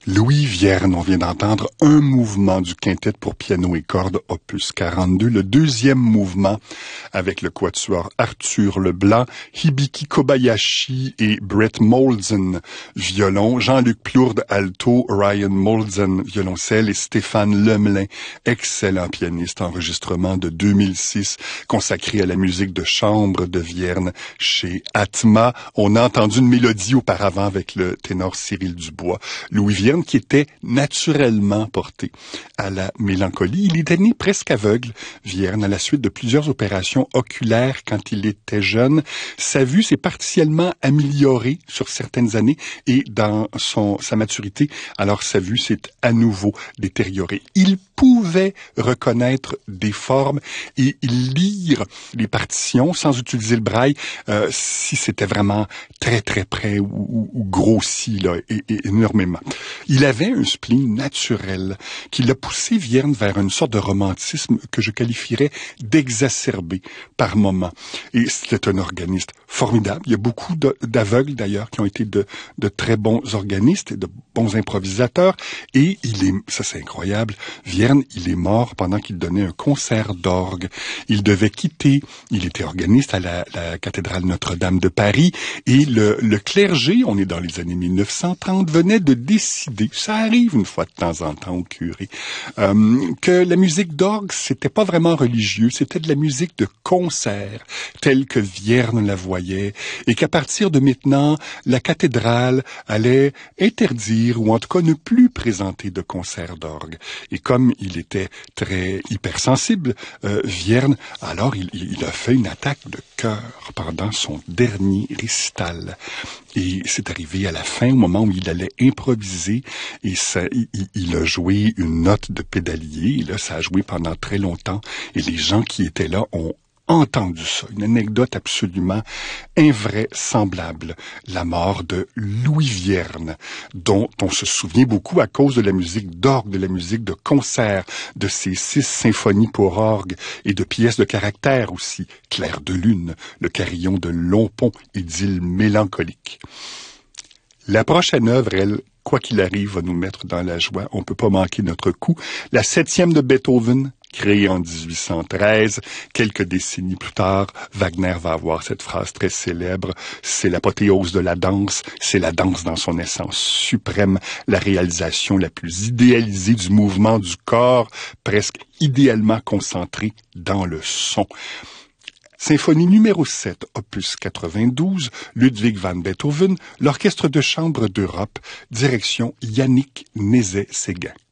Louis Vierne, on vient d'entendre un mouvement du quintet pour piano et cordes, opus 42, le deuxième mouvement avec le quatuor Arthur Leblanc, Hibiki Kobayashi et Brett Moulden, violon, Jean-Luc Plourde, alto, Ryan Moulden, violoncelle et Stéphane Lemelin, excellent pianiste, enregistrement de 2006, consacré à la musique de chambre de Vierne chez Atma. On a entendu une mélodie auparavant avec le ténor Cyril Dubois. Louis Vierne qui était naturellement porté à la mélancolie. Il était né presque aveugle, Vierne, à la suite de plusieurs opérations oculaires quand il était jeune. Sa vue s'est partiellement améliorée sur certaines années et dans sa maturité, alors sa vue s'est à nouveau détériorée. Il pouvait reconnaître des formes et lire les partitions sans utiliser le braille si c'était vraiment très très près ou grossi là, et énormément. Il avait un spleen naturel qui l'a poussé Vierne vers une sorte de romantisme que je qualifierais d'exacerbé par moments. Et c'était un organiste formidable. Il y a beaucoup d'aveugles d'ailleurs qui ont été de très bons organistes et de bons improvisateurs. Et ça c'est incroyable, Vierne, il est mort pendant qu'il donnait un concert d'orgue. Il devait quitter, il était organiste à la cathédrale Notre-Dame de Paris et le clergé, on est dans les années 1930, venait de décider, ça arrive une fois de temps en temps au curé, que la musique d'orgue, c'était pas vraiment religieux, c'était de la musique de concert, telle que Vierne la voyait, et qu'à partir de maintenant, la cathédrale allait interdire, ou en tout cas ne plus présenter de concert d'orgue. Et comme il était très hypersensible, Vierne, alors il a fait une attaque de cœur pendant son dernier récital. Et c'est arrivé à la fin, au moment où il allait improviser, et il a joué une note de pédalier, et là, ça a joué pendant très longtemps, et les gens qui étaient là ont entendu ça. Une anecdote absolument invraisemblable. La mort de Louis Vierne, dont on se souvient beaucoup à cause de la musique d'orgue, de la musique de concert, de ses 6 symphonies pour orgue et de pièces de caractère aussi. Clair de lune, le carillon de Lompont, idylle mélancolique. La prochaine œuvre, elle, quoi qu'il arrive, va nous mettre dans la joie. On peut pas manquer notre coup. La 7e de Beethoven, créée en 1813. Quelques décennies plus tard, Wagner va avoir cette phrase très célèbre. C'est l'apothéose de la danse. C'est la danse dans son essence suprême. La réalisation la plus idéalisée du mouvement du corps, presque idéalement concentré dans le son. Symphonie numéro 7, opus 92, Ludwig van Beethoven, l'Orchestre de chambre d'Europe, direction Yannick Nézet-Séguin.